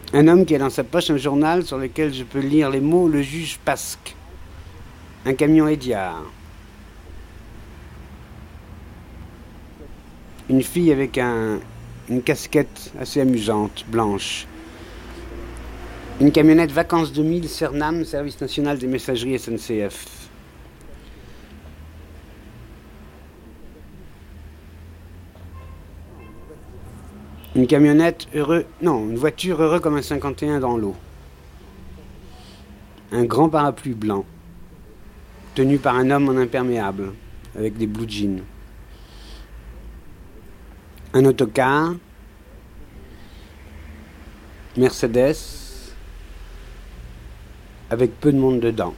Un homme qui a dans sa poche un journal sur lequel je peux lire les mots le juge Pasque. Un camion Hédiard. Une fille avec une casquette assez amusante, blanche. Une camionnette Vacances 2000 Cernam, Service national des messageries SNCF. Une camionnette une voiture heureux comme un 51 dans l'eau. Un grand parapluie blanc, tenu par un homme en imperméable, avec des blue jeans. Un autocar, Mercedes, avec peu de monde dedans.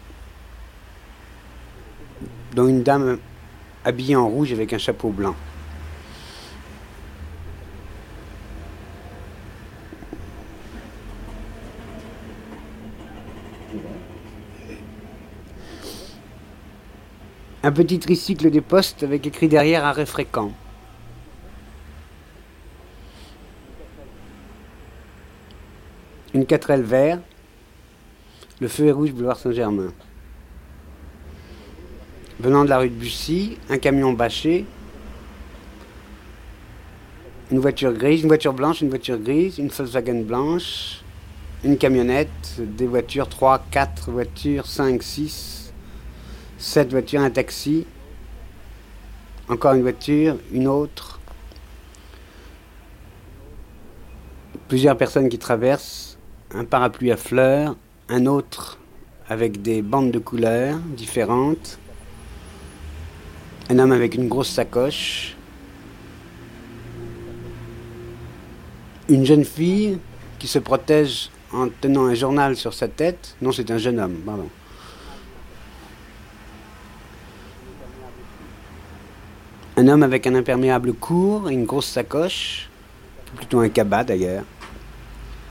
Dont une dame habillée en rouge avec un chapeau blanc. Un petit tricycle des postes avec écrit derrière arrêt fréquent. Une 4L vert. Le feu est rouge, boulevard Saint-Germain. Venant de la rue de Bussy, un camion bâché. Une voiture grise, une voiture blanche, une voiture grise, une Volkswagen blanche. Une camionnette, des voitures, 3, 4 voitures, 5, 6, 7 voitures, un taxi. Encore une voiture, une autre. Plusieurs personnes qui traversent. Un parapluie à fleurs, un autre avec des bandes de couleurs différentes, un homme avec une grosse sacoche, une jeune fille qui se protège en tenant un journal sur sa tête. Non, c'est un jeune homme, pardon. Un homme avec un imperméable court et une grosse sacoche, plutôt un cabas d'ailleurs.